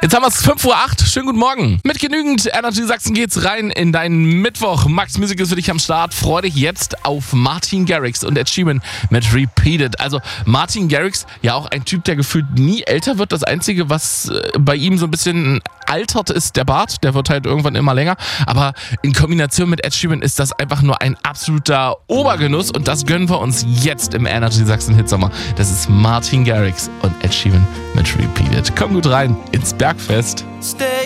Jetzt haben wir es 5:08 Uhr. Schönen guten Morgen. Mit genügend Energy Sachsen geht's rein in deinen Mittwoch. Max Music ist für dich am Start. Freu dich jetzt auf Martin Garrix und Ed Sheeran mit Repeated. Also Martin Garrix, ja auch ein Typ, der gefühlt nie älter wird. Das Einzige, was bei ihm so ein bisschen altert, ist der Bart. Der wird halt irgendwann immer länger. Aber in Kombination mit Ed Sheeran ist das einfach nur ein absoluter Obergenuss. Und das gönnen wir uns jetzt im Energy Sachsen Hitsommer. Das ist Martin Garrix und Ed Sheeran mit Repeated. Komm gut rein ins Bergfest.